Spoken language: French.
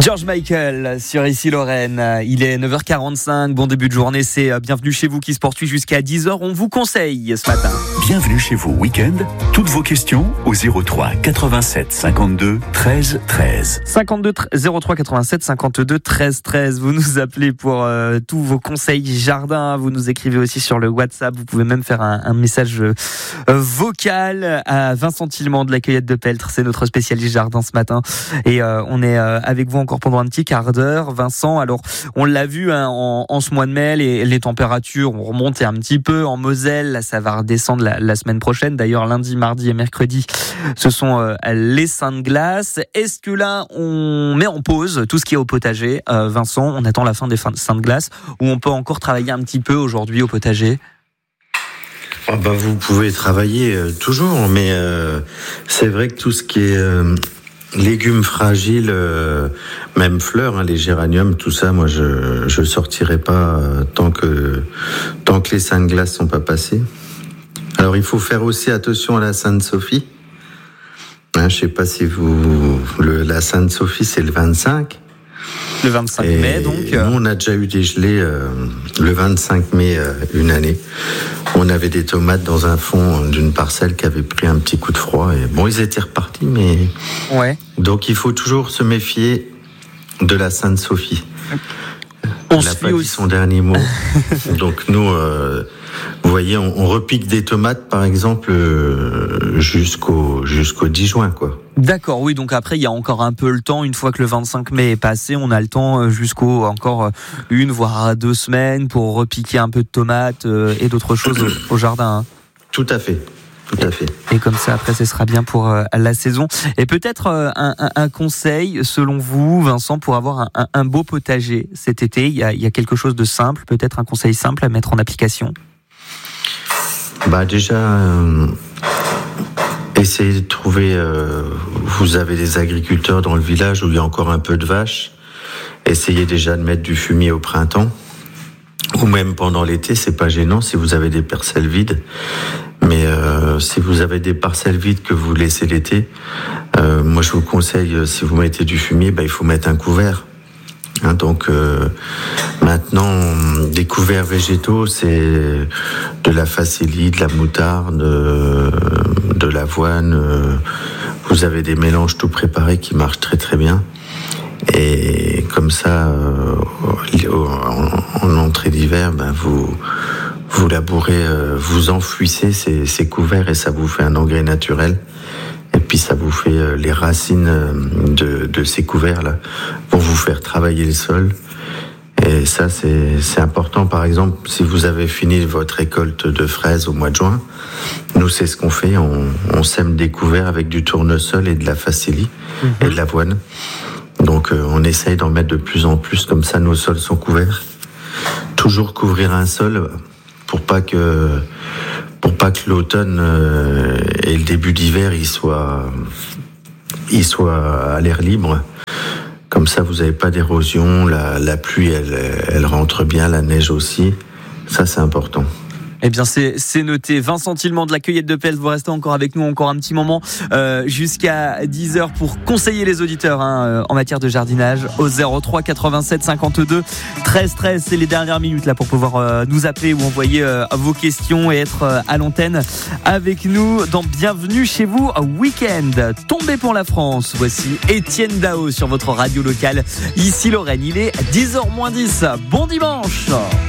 George Michael sur Ici Lorraine. Il est 9h45. Bon début de journée. C'est Bienvenue chez vous qui se poursuit jusqu'à 10h. On vous conseille ce matin. Bienvenue chez vous week-end. Toutes vos questions au 03 87 52 13 13. 03 87 52 13 13. Vous nous appelez pour tous vos conseils jardin. Vous nous écrivez aussi sur le WhatsApp. Vous pouvez même faire un message vocal à Vincent Tillement de la Cueillette de Peltre. C'est notre spécialiste jardin ce matin. Et on est avec vous encore pendant un petit quart d'heure. Vincent, alors on l'a vu en ce mois de mai, les températures ont remonté un petit peu en Moselle. Là, ça va redescendre la semaine prochaine. D'ailleurs, lundi, mardi et mercredi, ce sont les seins de glace. Est-ce que là, on met en pause tout ce qui est au potager, Vincent? On attend la fin des seins de glace, ou on peut encore travailler un petit peu aujourd'hui au potager? Vous pouvez travailler toujours, mais c'est vrai que tout ce qui est légumes fragiles, même fleurs, les géraniums, tout ça, moi je sortirai pas tant que les seins de glace sont pas passés. Alors il faut faire aussi attention à la Sainte-Sophie. Je sais pas si la Sainte-Sophie c'est le 25. Le 25 mai, donc. Nous, on a déjà eu des gelées le 25 mai une année. On avait des tomates dans un fond d'une parcelle qui avait pris un petit coup de froid. Et bon, ils étaient repartis, mais... Ouais. Donc, il faut toujours se méfier de la Sainte-Sophie. On Elle n'a pas dit son dernier mot. Donc, nous, vous voyez, on repique des tomates, par exemple, jusqu'au 10 juin, quoi. D'accord, oui, donc après, il y a encore un peu le temps. Une fois que le 25 mai est passé, on a le temps jusqu'au encore 1 voire 2 semaines pour repiquer un peu de tomates et d'autres choses au jardin. Tout à fait. Tout à fait. Et comme ça, après, ce sera bien pour la saison. Et peut-être un conseil, selon vous, Vincent, pour avoir un beau potager cet été. Il y a quelque chose de simple, peut-être un conseil simple à mettre en application. Déjà, essayez de trouver... vous avez des agriculteurs dans le village où il y a encore un peu de vaches. Essayez déjà de mettre du fumier au printemps. Ou même pendant l'été, c'est pas gênant si vous avez des parcelles vides. Mais si vous avez des parcelles vides que vous laissez l'été, moi je vous conseille, si vous mettez du fumier, il faut mettre un couvert. Donc maintenant, des couverts végétaux, c'est de la facélie, de la moutarde, de l'avoine. Vous avez des mélanges tout préparés qui marchent très très bien. Et comme ça, en entrée d'hiver, vous labourez, vous enfouissez ces couverts et ça vous fait un engrais naturel. Et puis ça vous fait les racines de ces couverts-là vont vous faire travailler le sol. Et ça, c'est important. Par exemple, si vous avez fini votre récolte de fraises au mois de juin, nous, c'est ce qu'on fait. On sème des couverts avec du tournesol et de la facélie et de l'avoine. Donc, on essaye d'en mettre de plus en plus. Comme ça, nos sols sont couverts. Toujours couvrir un sol pour pas que l'automne et le début d'hiver il soit à l'air libre. Comme ça, vous n'avez pas d'érosion. La pluie, elle rentre bien, la neige aussi. Ça, c'est important. Eh bien, c'est noté. Vincent Tillement de la Cueillette de Peltre, vous restez encore avec nous encore un petit moment jusqu'à 10h pour conseiller les auditeurs en matière de jardinage au 03 87 52 13 13. C'est les dernières minutes là pour pouvoir nous appeler ou envoyer vos questions et être à l'antenne avec nous dans Bienvenue chez vous week-end. Tombé pour la France. Voici Étienne Dao sur votre radio locale. Ici Lorraine, il est 10h moins 10. Bon dimanche.